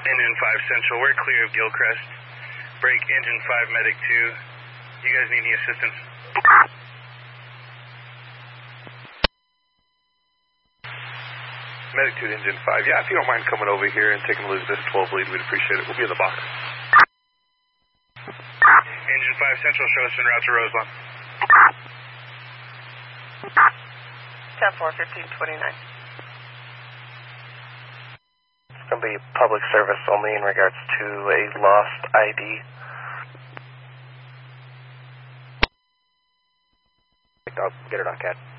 Engine 5 Central, we're clear of Gilcrest. Break Engine 5 Medic 2. You guys need any assistance? Medic 2 to Engine 5. Yeah, if you don't mind coming over here and taking Elizabeth 12 lead, we'd appreciate it. We'll be in the box. Engine 5 Central, show us en route to Roseland. 10-4, 1529. It's going to be public service only in regards to a lost ID. I'll get it on CAD.